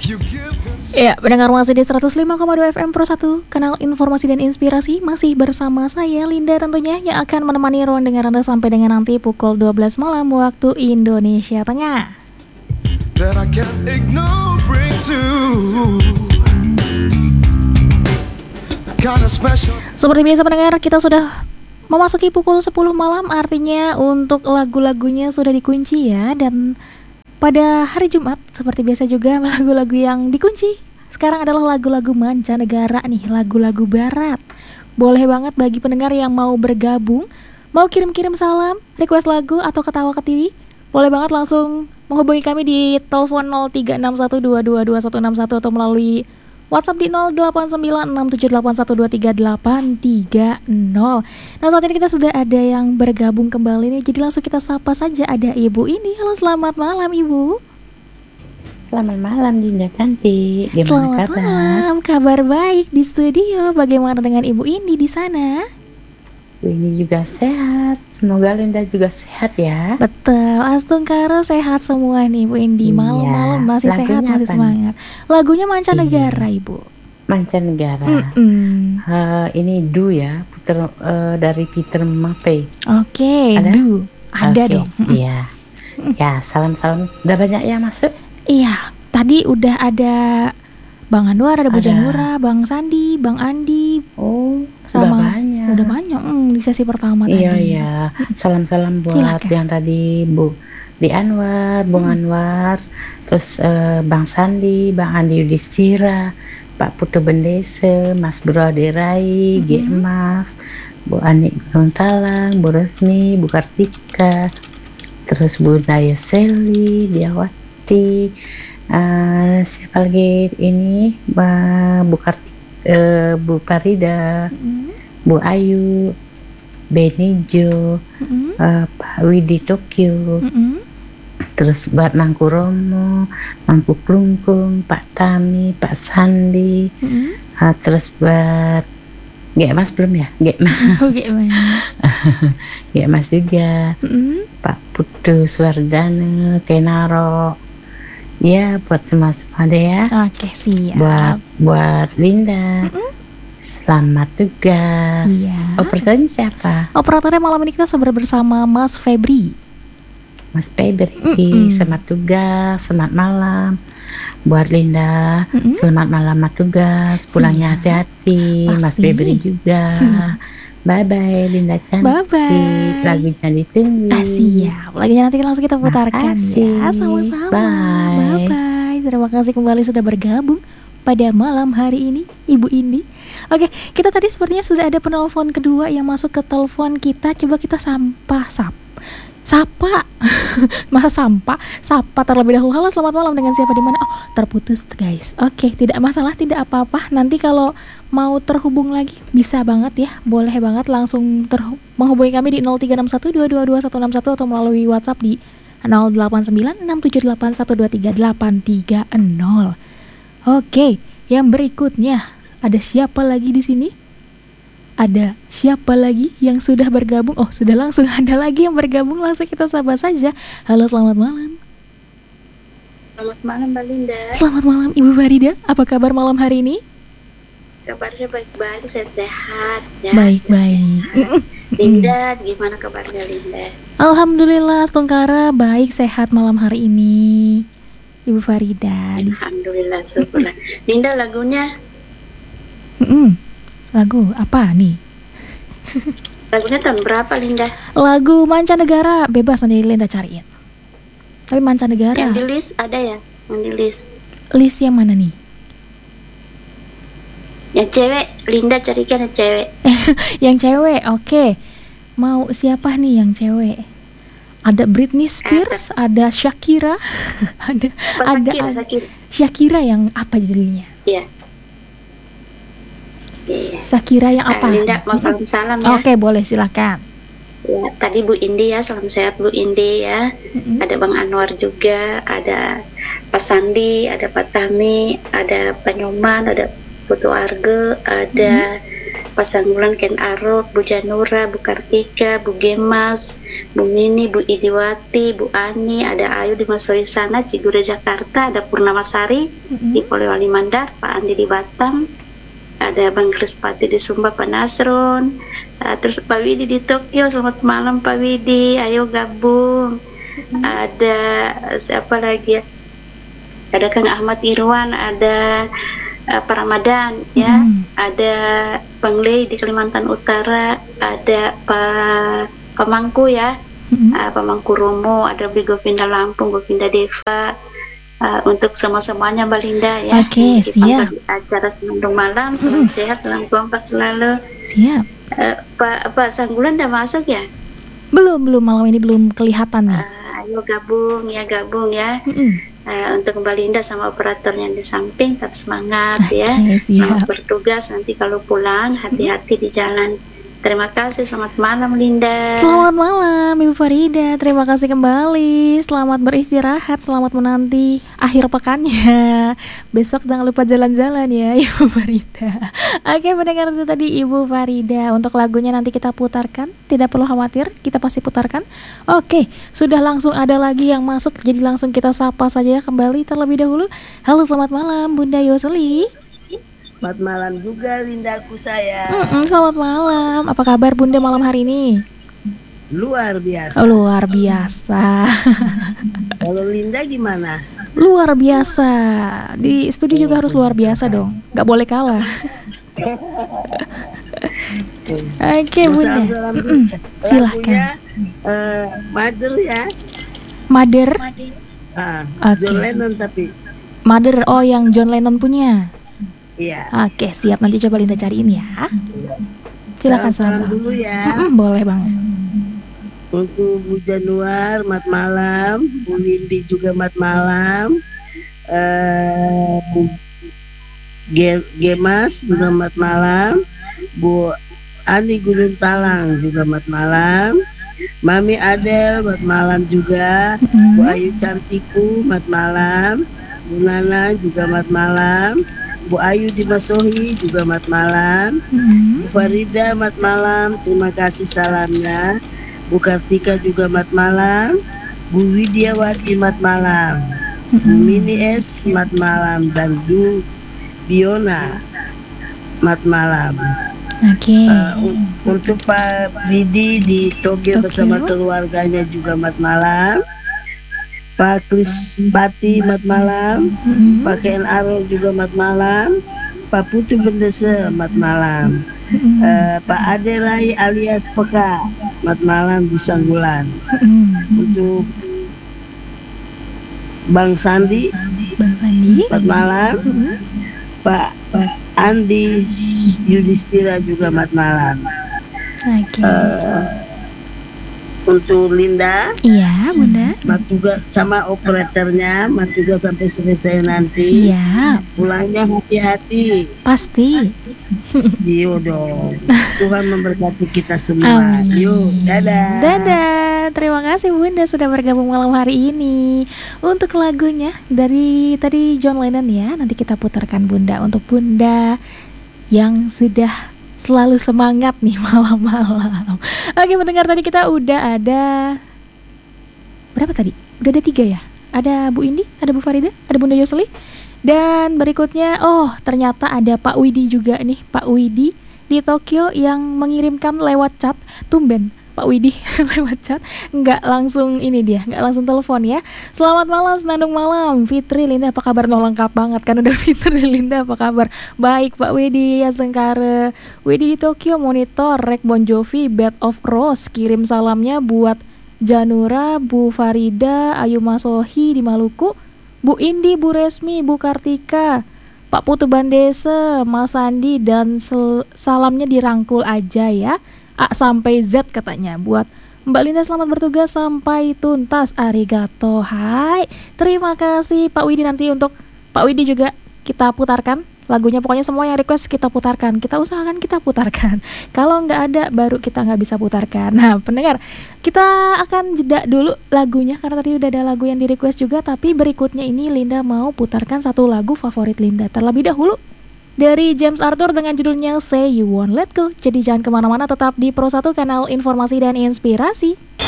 Ya, pendengar masih di 105,2 FM Pro 1, kanal informasi dan inspirasi. Masih bersama saya, Linda tentunya, yang akan menemani ruang dengar Anda sampai dengan nanti pukul 12 malam waktu Indonesia Tengah. Seperti biasa pendengar, kita sudah memasuki pukul 10 malam, artinya untuk lagu-lagunya sudah dikunci ya. Dan pada hari Jumat, seperti biasa juga lagu-lagu yang dikunci sekarang adalah lagu-lagu mancanegara nih, lagu-lagu barat. Boleh banget bagi pendengar yang mau bergabung, mau kirim-kirim salam, request lagu atau ketawa ke TV, boleh banget langsung menghubungi kami di telepon 0361222161 atau melalui WhatsApp di 089678123830. Nah, saat ini kita sudah ada yang bergabung kembali nih, jadi langsung kita sapa saja. Ada Ibu ini. Halo, selamat malam Ibu. Selamat malam Dinda cantik. Gimana selamat kabar? Malam, kabar baik di studio. Bagaimana dengan Ibu ini di sana? Ini juga sehat. Semoga Linda juga sehat ya. Betul, Astungkara sehat semua nih Bu Indi. Malam-malam masih sehat, masih semangat. Lagunya mancanegara Ibu. Mancanegara. Ini Du ya, dari Peter Maffay. Oke, Du. Ada dong. Iya. Ya, salam-salam. Udah banyak ya masuk? Iya, tadi udah ada Bang Anwar, ada Bu Janura, Bang Sandi, Bang Andi. Oh, sama udah banyak di sesi pertama tadi. Iya. Salam-salam buat yang tadi Bu Di Anwar, Bung Anwar, terus Bang Sandi, Bang Andi Yudhistira, Pak Putu Bendese, Mas Bro Aderai, G Mas, Bu Ani Nontalang, Bu Resmi, Bu Kartika, terus Bu Daya Seli, Diawati, siapa lagi ini, Bu Kartika, Bu Farida, Bu Ayu, Benijo, Pak Widi Tokyo, terus buat Mangku Romo, Mangku Klungkung, Pak Tami, Pak Sandi, terus buat Gek Mas belum ya? Gek Mas. Gek Mas juga, Pak Putu Swardana, Kenaro. Ya, buat semua deh ya. Oke, siap. Buat Linda. Selamat tugas. Iya. Operatornya siapa? Operatornya malam ini kita bersama Mas Febri. Mas Febri, selamat tugas, selamat malam. Buat Linda, selamat malam, selamat tugas. Pulangnya hati-hati. Mas Febri juga. Bye-bye Linda cantik. Bye-bye. Lagunya ditunggu. Siap. Lagunya nanti langsung kita putarkan ya. Sama-sama. Bye-bye. Terima kasih kembali sudah bergabung pada malam hari ini, Ibu Indi. Oke, kita tadi sepertinya sudah ada penelpon kedua yang masuk ke telepon kita. Coba kita sapa terlebih dahulu. Halo, selamat malam, dengan siapa di mana? Oh, terputus guys. Oke, tidak masalah, tidak apa-apa. Nanti kalau mau terhubung lagi bisa banget ya, boleh banget langsung menghubungi kami di 0361222161 atau melalui WhatsApp di 089678123830. Oke, yang berikutnya ada siapa lagi di sini? Ada siapa lagi yang sudah bergabung? Oh, sudah langsung ada lagi yang bergabung. Langsung kita sapa saja. Halo, selamat malam. Selamat malam Mbak Linda. Selamat malam Ibu Farida. Apa kabar malam hari ini? Kabarnya baik-baik, sehat-sehat ya. Baik-baik. Linda, gimana kabarnya Linda? Alhamdulillah, Stungkara baik, sehat malam hari ini. Ibu Farida. Alhamdulillah, syukurlah. Linda, lagunya? Lagu apa nih? Lagunya tahun berapa Linda? Lagu mancanegara, bebas nanti Linda cariin. Tapi mancanegara. Yang di list ada ya? Yang di list. List yang mana nih? Yang cewek, Linda carikan yang cewek. Yang cewek, oke. Mau siapa nih yang cewek? Ada Britney Spears, ada Shakira, ada Shakira yang apa judulnya? Iya. Shakira yang apa? Linda mau salam ya. Oke, boleh, silakan. Ya, tadi Bu Indi ya, salam sehat Bu Indi ya. Ada Bang Anwar juga, ada Pak Sandi, ada Pak Tami, ada Pak Nyoman, ada Putu Argo, ada Pak Sanggulan, Ken Arok, Bu Janura, Bu Kartika, Bu Gemas, Bu Mini, Bu Idiwati, Bu Ani, ada Ayu di Masohi sana, Cigure Jakarta, ada Purnamasari di Polewali Mandar, Pak Andi di Batam, ada Bang Krispati di Sumba, Pak Nasron, terus Pak Widi di Tokyo. Selamat malam Pak Widi, ayo gabung. Ada siapa lagi ya? Ada Kang Ahmad Irwan, ada Pak Ramadan ya, ada Bang Lei di Kalimantan Utara, ada Pak Mangku ya, Pak Mangku Romo, ada Bri Govinda Lampung, Govinda Deva, untuk semuanya Mbak Linda ya. Oke, siap. Di acara Senandung Malam, salam sehat, salam kompak selalu. Siap. Pak Sanggulan udah masuk ya? Belum malam ini belum kelihatan nih. Ayo gabung ya. Untuk Mbak Linda sama operator yang di samping, tetap semangat ya. Selamat bertugas, nanti kalau pulang hati-hati di jalan. Terima kasih, selamat malam Linda. Selamat malam Ibu Farida, terima kasih kembali. Selamat beristirahat, selamat menanti akhir pekannya. Besok jangan lupa jalan-jalan ya Ibu Farida. Oke, mendengar itu tadi Ibu Farida. Untuk lagunya nanti kita putarkan, tidak perlu khawatir, kita pasti putarkan. Oke, sudah langsung ada lagi yang masuk, jadi langsung kita sapa saja kembali terlebih dahulu. Halo, selamat malam Bunda Yoseli. Selamat malam juga Lindaku sayang. Selamat malam. Apa kabar Bunda malam hari ini? Luar biasa. Oh, luar biasa. Kalau Linda gimana? Luar biasa. Di studio juga harus luar biasa dong. Gak boleh kalah. Oke Bunda. Silahkan. Mother ya. Mother. John Lennon tapi. Mother, oh yang John Lennon punya. Iya. Oke, siap, nanti coba Linda cariin ya. Silakan salam dulu ya. Boleh banget. Untuk Bu Januar, mat malam. Bu Windy juga mat malam. Bu Gemas juga mat malam. Bu Ani Gunung Talang juga mat malam. Mami Adel mat malam juga. Bu Ayu Cantiku mat malam. Bu Nana juga mat malam. Bu Ayu di Masohi juga mat malam. Bu Farida mat malam, terima kasih salamnya. Bu Kartika juga mat malam. Bu Widiawati mat malam. Bu Mini S mat malam. Dan Bu Biona mat malam. Oke. Untuk Pak Widi di Tokyo bersama keluarganya juga mat malam. Pak Krispati mat malam, Pak Ken Arol juga mat malam, Pak Putu Bendese mat malam, Pak Ade Rai alias Peka mat malam di Sanggulan. Untuk Bang Sandi mat malam, Pak Andi Yudhistira juga mat malam. Untuk Linda, iya Bunda, mat tugas sama operatornya, mat tugas sampai selesai nanti. Siap. Pulangnya hati-hati. Pasti. Jio dong. Tuhan memberkati kita semua. Amin. Yuk, dadah. Dadah. Terima kasih Bunda sudah bergabung malam hari ini. Untuk lagunya dari tadi John Lennon ya, nanti kita putarkan Bunda. Untuk Bunda yang sudah selalu semangat nih malam-malam. Oke, mendengar tadi kita udah ada berapa tadi? Udah ada 3 ya? Ada Bu Indi, ada Bu Farida, ada Bunda Yoseli. Dan berikutnya, oh ternyata ada Pak Widi juga nih. Pak Widi di Tokyo yang mengirimkan lewat chat. Tumben Pak Widi lewat chat, nggak langsung ini dia, nggak langsung telepon ya. Selamat malam, Senandung malam. Fitri Linda apa kabar? No, lengkap banget kan udah Fitri Linda apa kabar? Baik Pak Widi ya Sengkara. Widi di Tokyo monitor Rek Bon Jovi Bed of Rose. Kirim salamnya buat Janura, Bu Farida, Ayu Masohi di Maluku, Bu Indi, Bu Resmi, Bu Kartika, Pak Putu Bandese, Mas Sandi, dan salamnya dirangkul aja ya. A sampai Z katanya. Buat Mbak Linda selamat bertugas sampai tuntas. Arigato. Hai. Terima kasih Pak Widi. Nanti untuk Pak Widi juga kita putarkan lagunya. Pokoknya semua yang request kita putarkan. Kita usahakan kita putarkan. Kalau nggak ada baru kita nggak bisa putarkan. Nah pendengar, kita akan jeda dulu lagunya karena tadi udah ada lagu yang di request juga. Tapi berikutnya ini Linda mau putarkan satu lagu favorit Linda terlebih dahulu dari James Arthur dengan judulnya Say You Won't Let Go. Jadi jangan kemana-mana, tetap di Pro 1 kanal informasi dan inspirasi.